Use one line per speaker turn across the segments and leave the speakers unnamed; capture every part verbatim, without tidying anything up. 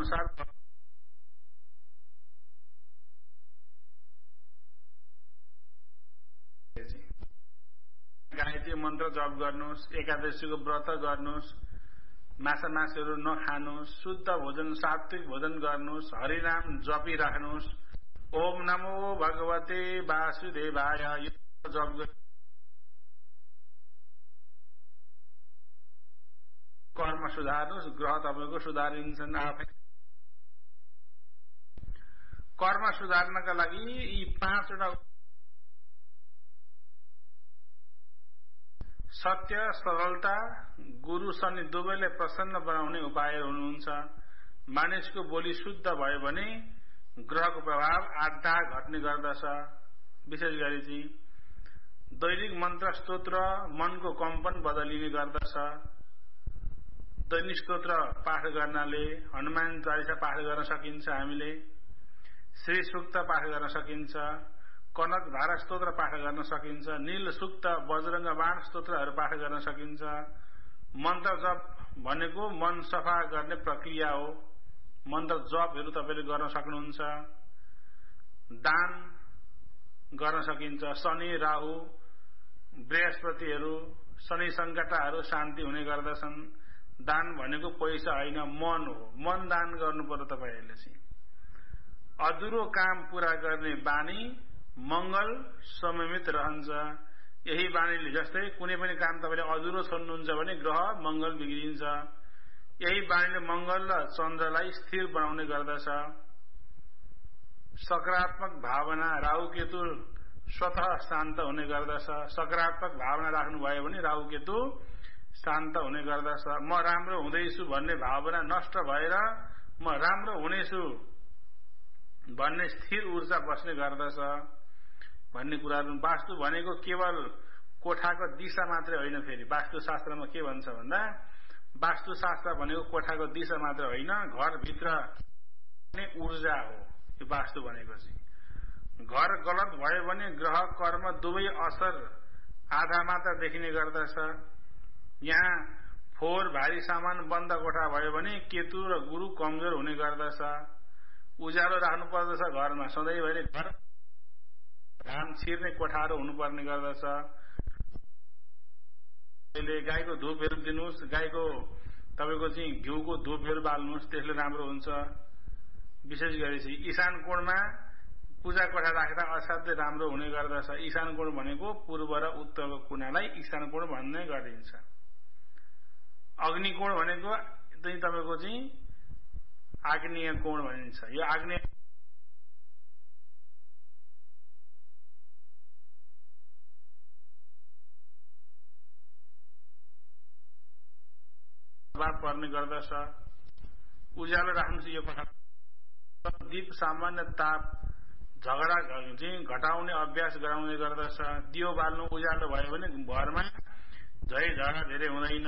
अनुसार गायत्री मन्त्र जप गर्नुहोस्, एकादशीको व्रत गर्नुहोस्, माछा मासुहरू नखानुहोस्, शुद्ध भोजन सात्विक भोजन गर्नुहोस्, हरिनाम जपिराख्नुहोस्। ओम नमो भगवते वासुदेवाय जप कर्म सुधार्नुहोस्, ग्रह तपाईँको सुधारिन्छन् आफै। कर्म सुधार्नका लागि यी पाँचवटा सत्य, सरलता, गुरु शनि दुवैले प्रसन्न बनाउने उपायहरू हुनुहुन्छ। मानिसको बोली शुद्ध भयो भने ग्रहको प्रभाव आधा घट्ने गर्दछ। विशेष गरी चाहिँ दैनिक मन्त्र स्तोत्र मनको कम्पन बदलिने गर्दछ। दैनिक स्तोत्र पाठ गर्नाले हनुमान चालिसा पाठ गर्न सकिन्छ, हामीले श्री सूक्त पाठ गर्न सकिन्छ, कनक धारा स्तोत्र पाठ गर्न सकिन्छ, नील सूक्त बजरंग बाण स्तोत्रहरू पाठ गर्न सकिन्छ। मन्त्र जप भनेको मन सफा गर्ने प्रक्रिया हो। मन्त्र जपहरू तपाईँले गर्न सक्नुहुन्छ। दान गर्न सकिन्छ। शनि राहु बृहस्पतिहरू शनि सङ्कटाहरू शान्ति हुने गर्दछन्। दान भनेको पैसा होइन, मन हो। मन दान गर्नु पर्यो तपाईँहरूले चाहिँ। अधुरो काम पूरा गर्ने बानी मंगल सममित रहन्छ। यही बानीले जस्तै कुनै पनि काम तपाईँले अधुरो छोड्नुहुन्छ भने ग्रह मंगल बिग्रिन्छ। यही बानीले मंगल र चन्द्रलाई स्थिर बनाउने गर्दछ। सकारात्मक भावना राहु केतु स्वतः शान्त हुने गर्दछ। सकारात्मक भावना राख्नुभयो भने राहु केतु शान्त हुने गर्दछ। म राम्रो हुँदैछु भन्ने भावना नष्ट भएर म राम्रो हुनेछु भन्ने स्थिर ऊर्जा बस्ने गर्दछ भन्ने कुराहरू। वास्तु भनेको केवल कोठाको दिशा मात्रै होइन। फेरि वास्तुशास्त्रमा के भन्छ भन्दा वास्तुशास्त्र भनेको कोठाको दिशा मात्र होइन, घरभित्र ऊर्जा हो यो वास्तु भनेको चाहिँ। घर गलत भयो भने ग्रह कर्म दुवै असर आधा मात्र देखिने गर्दछ। यहाँ फोहोर भारी सामान बन्द कोठा भयो भने केतु र गुरु कमजोर हुने गर्दछ। उज्यालो राख्नु पर्दछ घरमा सधैँभरि। घर घाम छिर्ने कोठाहरू हुनुपर्ने गर्दछ। गाईको धुपहरू दिनुहोस्, गाईको तपाईँको चाहिँ घिउको धुपहरू बाल्नुहोस्, त्यसले राम्रो हुन्छ। विशेष गरी चाहिँ ईशान कोणमा पूजा कोठा राख्दा असाध्यै राम्रो हुने गर्दछ। ईशान कोण भनेको पूर्व र उत्तरको कुनालाई ईशान कोण भन्ने गरिन्छ। अग्निकोण भनेको चाहिँ तपाईँको चाहिँ आग्नेय कोण भनिन्छ। यो आग्नेय प्रभाव पर्ने गर्दछ। उज्यालो राख्नु चाहिँ यो कोठा। दीप सामान्य ताप झगडा चाहिँ घटाउने अभ्यास गराउने गर्दछ। दियो बाल्नु उज्यालो भयो भने घरमा झै झगडा धेरै हुँदैन।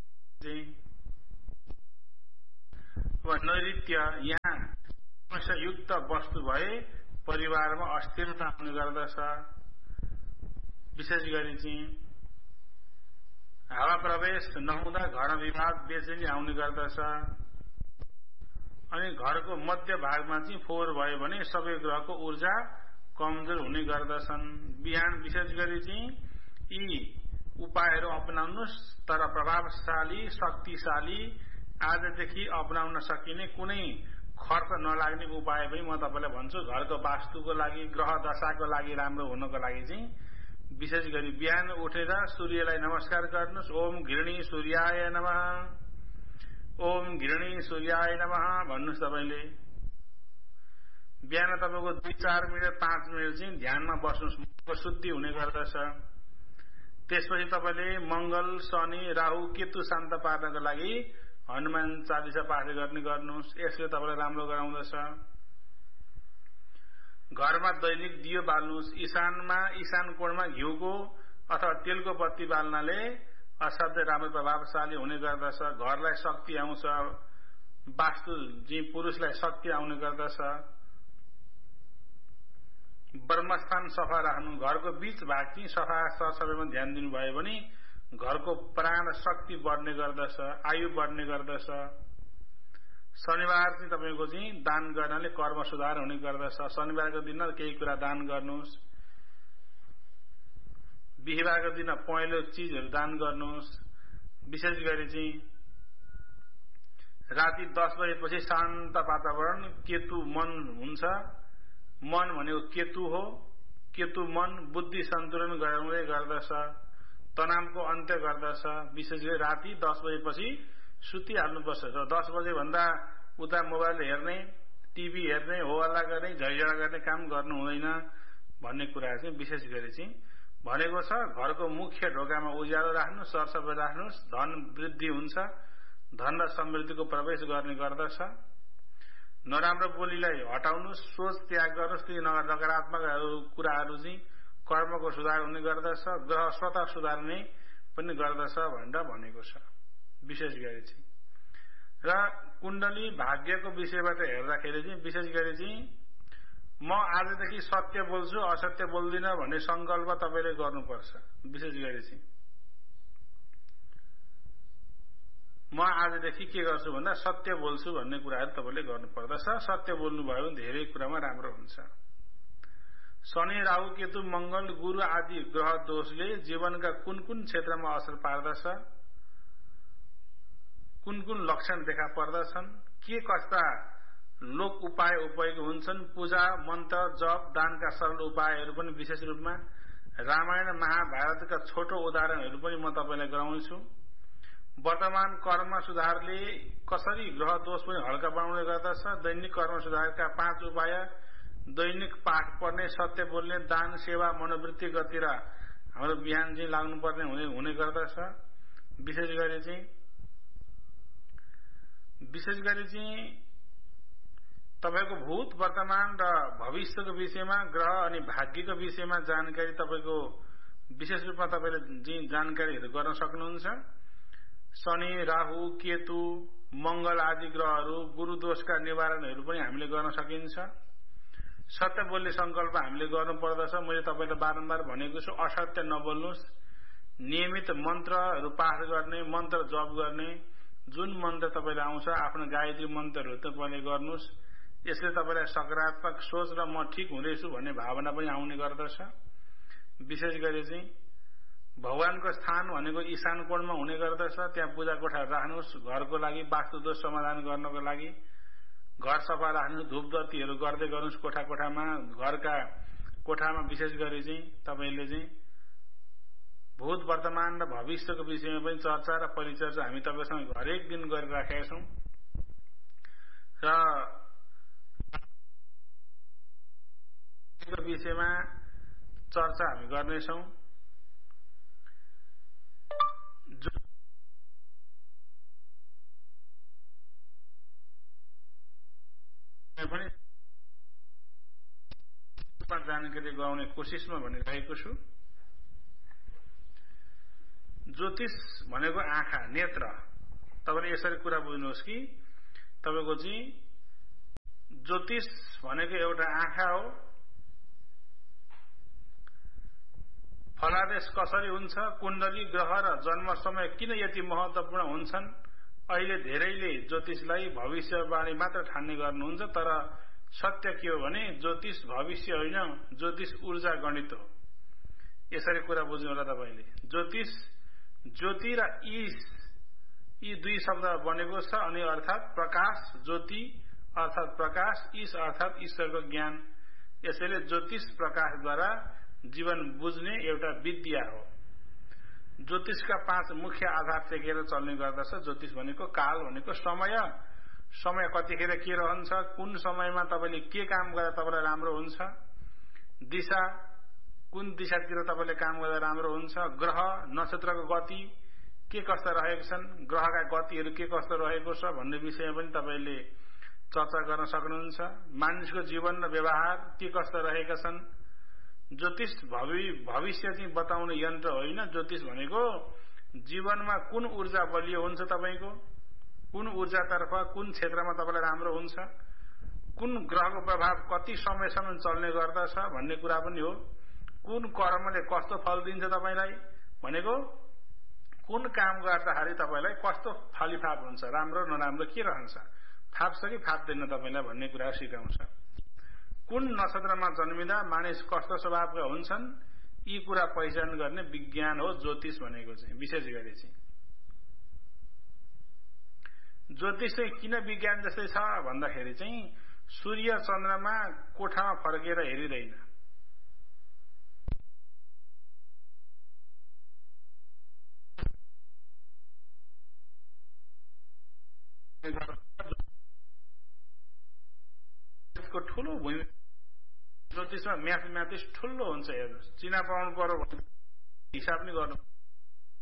नैऋत्य यहाँ समस्यायुक्त वस्तु भए परिवारमा अस्थिरता हुने गर्दछ। विशेष गरी चाहिँ हावा प्रवेश नहुँदा घरमा विवाद बेचैनी आउने गर्दछ। अनि घरको मध्य भागमा चाहिँ फोहोर भयो भने सबै ग्रहको ऊर्जा कमजोर हुने गर्दछन्। बिहान विशेष गरी चाहिँ यी उपायहरू अपनाउनुहोस्। तर प्रभावशाली शक्तिशाली आजदेखि अपनाउन सकिने कुनै खर्च नलाग्ने उपाय पनि म तपाईँलाई भन्छु। घरको वास्तुको लागि ग्रह दशाको लागि राम्रो हुनको लागि चाहिँ विशेष गरी बिहान उठेर सूर्यलाई नमस्कार गर्नुहोस्। ओम घृणी सूर्याय नमः, ओम घृणी सूर्याय नमः भन्नुहोस्। तपाईँले बिहान तपाईँको दुई चार मिनट पाँच मिनट चाहिँ ध्यानमा बस्नुहोस्, मनको शुद्धि हुने गर्दछ। त्यसपछि तपाईँले मंगल शनि राहु केतु शान्त पार्नको लागि हनुमान चालिसा पाठ गर्ने गर्नुहोस्। यसले तपाईँलाई राम्रो गराउँदछ। घरमा दैनिक दियो बाल्नुहोस्। ईशानमा ईशान कोणमा घिउको अथवा तेलको बत्ती बाल्नाले असाध्यै राम्रो प्रभावशाली हुने गर्दछ। घरलाई शक्ति आउँछ। वास्तु जी पुरुषलाई शक्ति आउने गर्दछ। ब्रह्मस्थान सफा राख्नु। घरको बीच भाग चाहिँ सफा सरसफाइमा ध्यान दिनुभयो भने घरको प्राण शक्ति बढ्ने गर्दछ, आयु बढ्ने गर्दछ। शनिबार चाहिँ तपाईको चाहिँ दान गर्नाले कर्म सुधार हुने गर्दछ। शनिबारको दिन केही कुरा दान गर्नुहोस्। बिहीबारको दिन पहेँलो चीजहरू दान गर्नुहोस्। विशेष गरी चाहिँ राति दस बजेपछि शान्त वातावरण, केतु मन हुन्छ। मन भनेको केतु हो। केतु मन बुद्धि सन्तुलन गराउने गर्दछ, तनावको अन्त्य गर्दछ। विशेष गरी राति दस बजेपछि सुतिहाल्नुपर्छ। दस बजे भन्दा उता मोबाइल हेर्ने, टिभी हेर्ने, हो हल्ला गर्ने, झैझडा गर्ने काम गर्नु हुँदैन भन्ने कुरा चाहिँ विशेष गरी चाहिँ भनेको छ। घरको मुख्य ढोकामा उज्यालो राख्नु, सरसफाइ राख्नुहोस्, धन वृद्धि हुन्छ, धन र समृद्धिको प्रवेश गर्ने गर्दछ। नराम्रो बोलीलाई हटाउनुहोस्, सोच त्याग गर्नुहोस्। ती नकारात्मक कुराहरू चाहिँ कर्मको सुधार हुने गर्दछ, ग्रह स्वतः सुधार्ने पनि गर्दछ भनेर भनेको छ। विशेष गरी चाहिँ र कुण्डली भाग्यको विषयबाट हेर्दाखेरि चाहिँ विशेष गरी चाहिँ म आजदेखि सत्य बोल्छु, असत्य बोल्दिन भन्ने संकल्प तपाईले गर्नुपर्छ। विशेष गरी चाहिँ म आजदेखि के गर्छु भन्दा सत्य बोल्छु भन्ने कुराहरू तपाईले गर्नुपर्दछ। सत्य बोल्नुभयो भने धेरै कुरामा राम्रो हुन्छ। शनि, राहु, केतु, मंगल, गुरु आदि ग्रह दोषले जीवनका कुन कुन क्षेत्रमा असर पार्दछ, कुन कुन लक्षण देखा पर्दछन्, के कस्ता लोक उपाय उपयोगी हुन्छन्, पूजा, मन्त्र, जप, दानका सरल उपायहरू पनि विशेष रूपमा, रामायण महाभारतका छोटो उदाहरणहरू पनि म तपाईलाई गराउँछु। वर्तमान कर्म सुधारले कसरी ग्रह दोष पनि हल्का बनाउने गर्दछ, दैनिक कर्म सुधारका पाँच उपाय, दैनिक पाठ पढ्ने, सत्य बोल्ने, दान, सेवा, मनोवृत्ति गतिर हाम्रो बिहान चाहिँ लाग्नुपर्ने हुने हुने गर्दछ। विशेष गरी चाहिँ विशेष गरी चाहिँ तपाईको भूत, वर्तमान र भविष्यको विषयमा, ग्रह अनि भाग्यको विषयमा जानकारी तपाईको विशेष रूपमा तपाईले चाहिँ जानकारीहरू गर्न सक्नुहुन्छ। शनि, राहु, केतु, मंगल आदि ग्रहहरू, गुरु दोषका निवारणहरू पनि हामीले गर्न सकिन्छ। सत्य बोल्ने संकल्प हामीले गर्नु पर्दछ। मैले तपाईलाई बारम्बार भनेको छु, असत्य नबोल्नुहोस्। नियमित मन्त्रहरू पाठ गर्ने, मन्त्र जप गर्ने, जुन मन्त्र तपाईलाई आउँछ आफ्नो गायत्री मन्त्रहरू तपाईले गर्नुहोस्। यसले तपाईलाई सकारात्मक सोच र म ठीक हुँदैछु भन्ने भावना पनि आउने गर्दछ। विशेष गरी चाहिँ भगवानको स्थान भनेको ईशान कोणमा हुने गर्दछ। त्यहाँ पूजा कोठा राख्नुहोस्। घरको लागि वास्तु दोष समाधान गर्नको लागि घर सफा राख्नुहोस्, धूपबत्तीहरू गर्दै गर्नुहोस् कोठा कोठामा। घरका कोठामा विशेष गरी चाहिँ तपाईले चाहिँ भूत, वर्तमान र भविष्यको विषयमा पनि चर्चा र परिचर्चा हामी तपाईसँग हरेक दिन गरिराखेका छौं र विषयमा चर्चा हामी गर्नेछौं। पनि जानकारी गराउने कोसिसमा भनिरहेको छु। ज्योतिष भनेको आँखा, नेत्र। तपाईले यसरी कुरा बुझ्नुहोस् कि तपाईको चाहिँ ज्योतिष भनेको एउटा आँखा हो। फलादेश कसरी हुन्छ, कुण्डली, ग्रह र जन्म समय किन यति महत्वपूर्ण हुन्छन्। अहिले धेरैले ज्योतिषलाई भविष्यवाणी मात्र ठान्ने गर्नुहुन्छ, तर सत्य के हो भने ज्योतिष भविष्य होइन, ज्योतिष ऊर्जा गणित हो। यसरी कुरा बुझ्नु होला तपाईले। ज्योतिष, ज्योति र ईश, यी दुई शब्द बनेको छ। अनि अर्थात प्रकाश, ज्योति अर्थात प्रकाश, ईश अर्थात ईश्वरको ज्ञान। यसैले ज्योतिष प्रकाशद्वारा जीवन बुझ्ने एउटा विद्या हो। ज्योतिषका पाँच मुख्य आधार टेकेर चल्ने गर्दछ। ज्योतिष भनेको काल भनेको समय, समय कतिखेर के रहन्छ, कुन समयमा तपाईले के काम गर्दा तपाईलाई राम्रो हुन्छ, दिशा, कुन दिशातिर तपाईले काम गर्दा राम्रो हुन्छ, ग्रह, नक्षत्रको गति के कस्ता रहेका छन्, ग्रहका गतिहरू के कस्तो रहेको छ भन्ने विषयमा पनि तपाईले चर्चा गर्न सक्नुहुन्छ। मानिसको जीवन र व्यवहार के कस्ता रहेका छन्। ज्योतिष भविष्य चाहिँ बताउने यन्त्र होइन। ज्योतिष भनेको जीवनमा कुन ऊर्जा बलियो हुन्छ, तपाईको कुन ऊर्जातर्फ, कुन क्षेत्रमा तपाईलाई राम्रो हुन्छ, कुन ग्रहको प्रभाव कति समयसम्म चल्ने गर्दछ भन्ने कुरा पनि हो। कुन कर्मले कस्तो फल दिन्छ तपाईलाई भनेको कुन काम गर्दाखेरि तपाईलाई कस्तो फलिफाप हुन्छ, राम्रो नराम्रो के रहन्छ, फाप्छ कि फाप्दैन तपाईलाई भन्ने कुरा सिकाउँछ। कुन नक्षत्रमा जन्मिँदा मानिस कस्तो स्वभावका हुन्छन् यी कुरा पहिचान गर्ने विज्ञान हो ज्योतिष भनेको चाहिँ। विशेष गरी चाहिँ ज्योतिष चाहिँ किन विज्ञान जस्तै छ भन्दाखेरि चाहिँ सूर्य चन्द्रमा कोठामा फर्केर हेरिँदैन। ठूलो भूमि ज्योतिषमा म्याथमेटिक्स ठूलो हुन्छ। हेर्नुहोस् चिना पाउनु पर्यो हिसाब नै गर्नु